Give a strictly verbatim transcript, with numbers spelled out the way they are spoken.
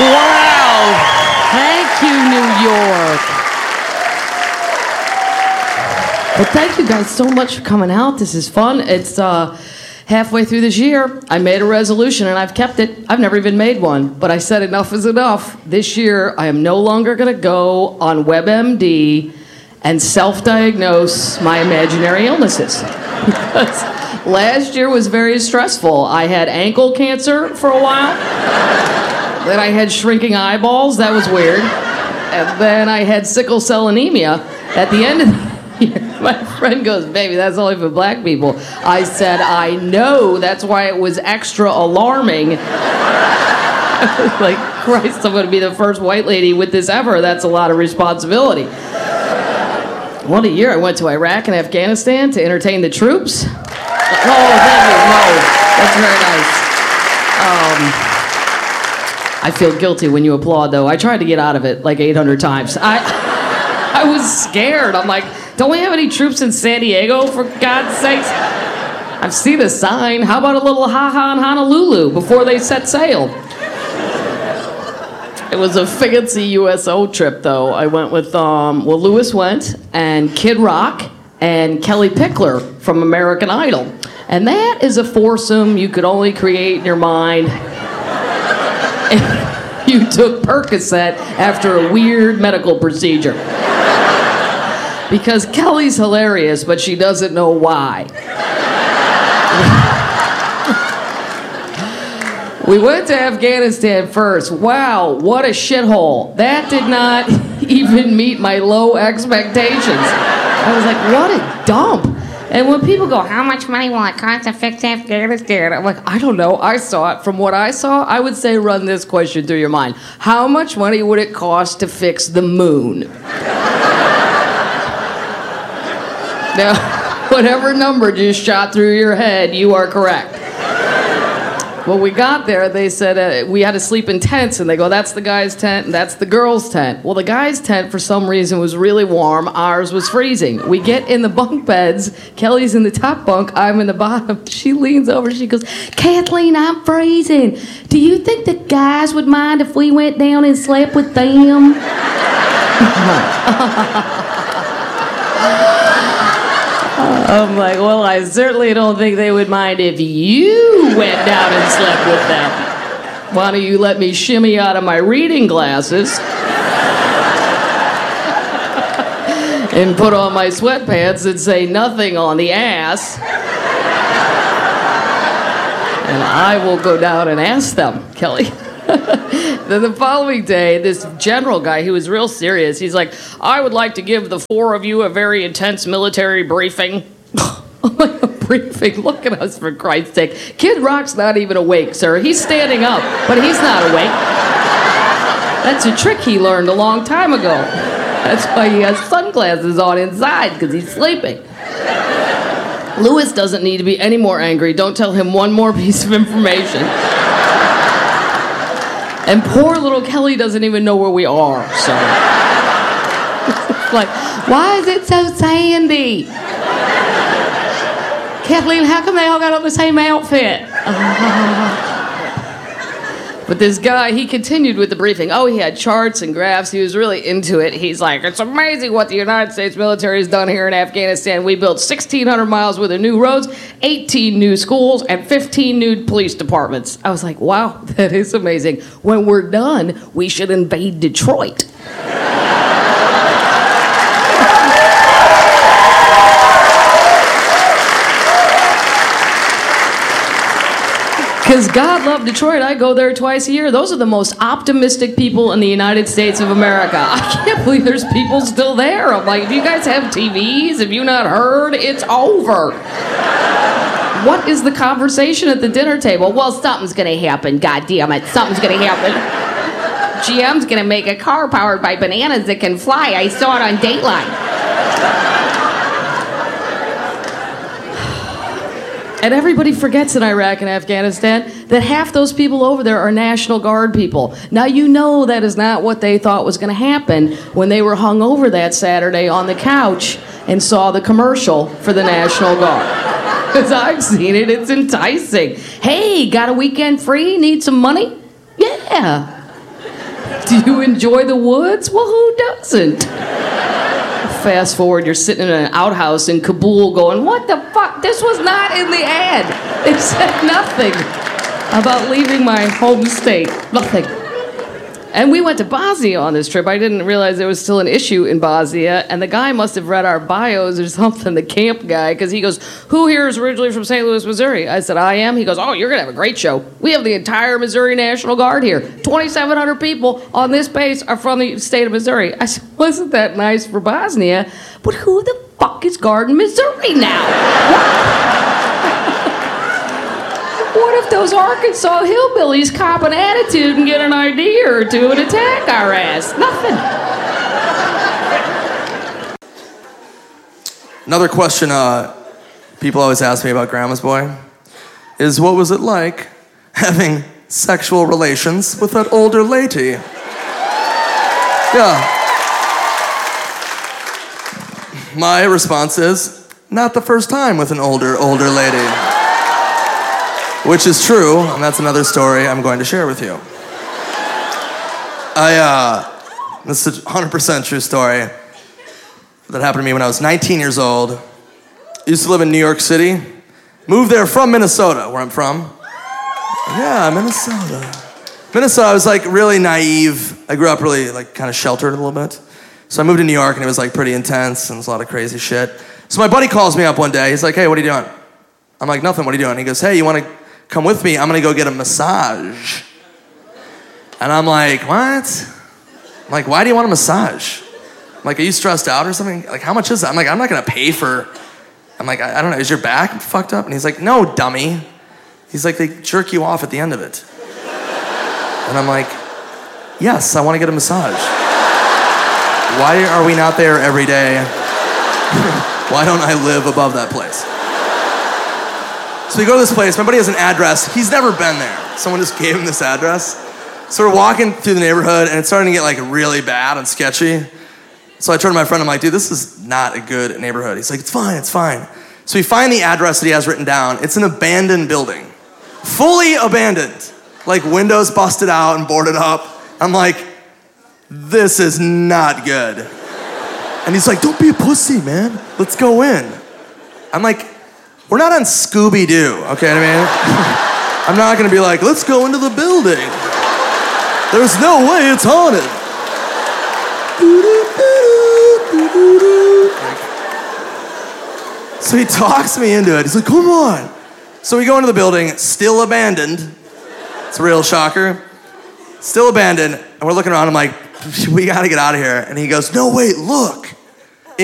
Wow. Thank you, New York. Well, thank you guys so much for coming out. This is fun. It's uh, halfway through this year. I made a resolution, and I've kept it. I've never even made one, but I said enough is enough. This year, I am no longer going to go on WebMD and self-diagnose my imaginary illnesses. Because last year was very stressful. I had ankle cancer for a while. Then I had shrinking eyeballs. That was weird. And then I had sickle cell anemia. At the end of the my friend goes, baby, that's only for black people. I said, I know, that's why it was extra alarming. I was like, Christ, I'm going to be the first white lady with this ever. That's a lot of responsibility. What a year. I went to Iraq and Afghanistan to entertain the troops. Oh, thank you. No, that's very nice. Um, I feel guilty when you applaud, though. I tried to get out of it like eight hundred times. I, I was scared. I'm like, don't we have any troops in San Diego, for God's sakes? I've seen a sign. How about a little ha-ha in Honolulu before they set sail? It was a fancy U S O trip, though. I went with, um, well, Lewis went, and Kid Rock, and Kelly Pickler from American Idol. And that is a foursome you could only create in your mind if you took Percocet after a weird medical procedure. Because Kelly's hilarious, but she doesn't know why. We went to Afghanistan first. Wow, what a shithole. That did not even meet my low expectations. I was like, what a dump. And when people go, how much money will it cost to fix Afghanistan? I'm like, I don't know. I saw it. From what I saw, I would say run this question through your mind. How much money would it cost to fix the moon? Now, whatever number just shot through your head, you are correct. When we got there, they said uh, we had to sleep in tents, and they go, that's the guy's tent, and that's the girl's tent. Well, the guy's tent, for some reason, was really warm. Ours was freezing. We get in the bunk beds. Kelly's in the top bunk. I'm in the bottom. She leans over. She goes, Kathleen, I'm freezing. Do you think the guys would mind if we went down and slept with them? I'm like, well, I certainly don't think they would mind if you went down and slept with them. Why don't you let me shimmy out of my reading glasses and put on my sweatpants and say nothing on the ass, and I will go down and ask them, Kelly. Then the following day, this general guy, he was real serious. He's like, I would like to give the four of you a very intense military briefing. I'm like, a briefing? Look at us, for Christ's sake. Kid Rock's not even awake, sir. He's standing up, but he's not awake. That's a trick he learned a long time ago. That's why he has sunglasses on inside, because he's sleeping. Lewis doesn't need to be any more angry. Don't tell him one more piece of information. And poor little Kelly doesn't even know where we are, so. Like, why is it so sandy? Kathleen, how come they all got on the same outfit? Uh, but this guy, he continued with the briefing. Oh, he had charts and graphs. He was really into it. He's like, it's amazing what the United States military has done here in Afghanistan. We built sixteen hundred miles worth of new roads, eighteen new schools, and fifteen new police departments. I was like, wow, that is amazing. When we're done, we should invade Detroit. Because God loved Detroit. I go there twice a year. Those are the most optimistic people in the United States of America. I can't believe there's people still there. I'm like, do you guys have T Vs? Have you not heard? It's over. What is the conversation at the dinner table? Well, something's going to happen. God damn it. Something's going to happen. G M's going to make a car powered by bananas that can fly. I saw it on Dateline. And everybody forgets in Iraq and Afghanistan that half those people over there are National Guard people. Now, you know that is not what they thought was going to happen when they were hung over that Saturday on the couch and saw the commercial for the National Guard. Because I've seen it. It's enticing. Hey, got a weekend free? Need some money? Yeah. Do you enjoy the woods? Well, who doesn't? Fast forward, you're sitting in an outhouse in Kabul going, what the fuck? This was not in the ad. It said nothing about leaving my home state. Nothing. And we went to Bosnia on this trip. I didn't realize there was still an issue in Bosnia, and the guy must have read our bios or something, the camp guy, because he goes, who here is originally from Saint Louis, Missouri? I said, I am. He goes, oh, you're going to have a great show. We have the entire Missouri National Guard here. twenty-seven hundred people on this base are from the state of Missouri. I said, wasn't that nice for Bosnia? But who the fuck is guarding Missouri now? What if those Arkansas hillbillies cop an attitude and get an idea or two and attack our ass? Nothing. Another question uh, people always ask me about Grandma's Boy is, what was it like having sexual relations with that older lady? Yeah. My response is, not the first time with an older, older lady. Which is true, and that's another story I'm going to share with you. I, uh, this is a one hundred percent true story that happened to me when I was nineteen years old. Used to live in New York City. Moved there from Minnesota, where I'm from. Yeah, Minnesota. Minnesota, I was like really naive. I grew up really like kind of sheltered a little bit. So I moved to New York and it was like pretty intense and there's a lot of crazy shit. So my buddy calls me up one day. He's like, hey, what are you doing? I'm like, nothing, what are you doing? He goes, hey, you want to come with me? I'm gonna go get a massage. And I'm like, what? I'm like, why do you want a massage? I'm like, are you stressed out or something? Like, how much is that? I'm like, I'm not gonna pay for, I'm like, I, I don't know, is your back fucked up? And he's like, no, dummy. He's like, they jerk you off at the end of it. And I'm like, yes, I wanna get a massage. Why are we not there every day? Why don't I live above that place? So we go to this place, my buddy has an address, he's never been there. Someone just gave him this address. So we're walking through the neighborhood and it's starting to get like really bad and sketchy. So I turn to my friend, I'm like, dude, this is not a good neighborhood. He's like, it's fine, it's fine. So we find the address that he has written down. It's an abandoned building. Fully abandoned. Like windows busted out and boarded up. I'm like, this is not good. And he's like, don't be a pussy, man. Let's go in. I'm like, we're not on Scooby-Doo, okay what I mean? I'm not gonna be like, let's go into the building. There's no way it's haunted. So he talks me into it. He's like, come on. So we go into the building, still abandoned. It's a real shocker. Still abandoned, and we're looking around, I'm like, we gotta get out of here. And he goes, no, wait, look.